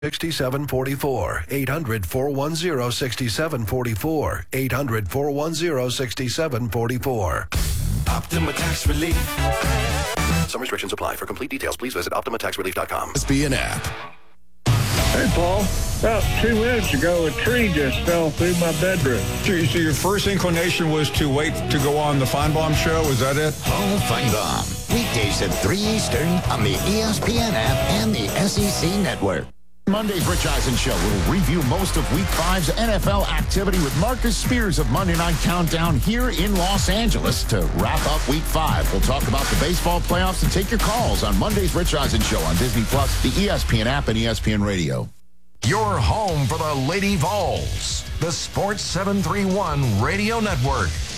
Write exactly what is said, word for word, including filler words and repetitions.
sixty-seven forty-four. eight hundred, four one zero, six seven four four. eight hundred, four one zero, six seven four four. Optima Tax Relief. Some restrictions apply. For complete details, please visit optima tax relief dot com. E S P N app. Hey, Paul. About two minutes ago, a tree just fell through my bedroom. So your first inclination was to wait to go on the Feinbaum show? Is that it? Paul Feinbaum. Weekdays at three Eastern on the E S P N app and the S E C network. Monday's Rich Eisen Show will review most of Week five's N F L activity with Marcus Spears of Monday Night Countdown here in Los Angeles. To wrap up Week five, we'll talk about the baseball playoffs and take your calls on Monday's Rich Eisen Show on Disney Plus, the E S P N app, and E S P N Radio. Your home for the Lady Vols, the Sports seven thirty-one Radio Network.